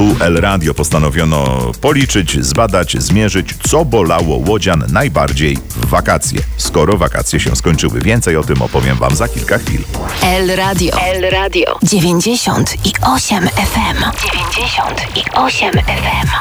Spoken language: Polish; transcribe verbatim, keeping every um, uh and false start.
Tu El Radio postanowiono policzyć, zbadać, zmierzyć, co bolało łodzian najbardziej w wakacje. Skoro wakacje się skończyły, więcej o tym opowiem wam za kilka chwil. El Radio. El Radio. dziewięćdziesiąt i osiem F M. dziewięćdziesiąt i osiem F M.